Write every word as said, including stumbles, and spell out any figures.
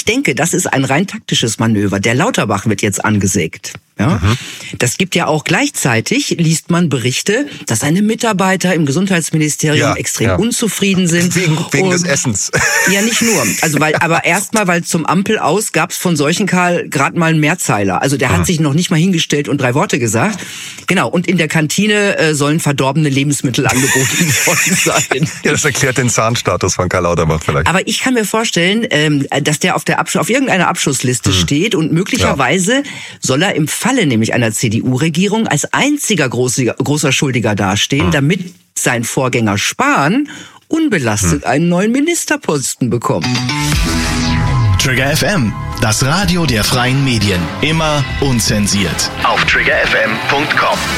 denke, das ist ein rein taktisches Manöver. Der Lauterbach wird jetzt angesägt. Ja, mhm. Das gibt ja auch gleichzeitig, liest man Berichte, dass seine Mitarbeiter im Gesundheitsministerium ja, extrem ja. unzufrieden sind. Wegen, wegen des Essens. Ja, nicht nur. Also weil, aber erstmal, weil zum Ampel aus gab es von Seuchenkarl gerade mal einen Mehrzeiler. Also der mhm. hat sich noch nicht mal hingestellt und drei Worte gesagt. Genau. Und in der Kantine äh, sollen verdorbene Lebensmittel angeboten worden sein. Ja, das erklärt den Zahnstatus von Karl Lauterbach vielleicht. Aber ich kann mir vorstellen, ähm, dass der auf der Absch- auf irgendeiner Abschussliste mhm. steht und möglicherweise ja. soll er im Falle nämlich einer C D U-Regierung als einziger großer, großer Schuldiger dastehen, mhm. damit sein Vorgänger Spahn unbelastet mhm. einen neuen Ministerposten bekommt. Trigger F M, das Radio der freien Medien. Immer unzensiert. Auf trigger f m punkt com.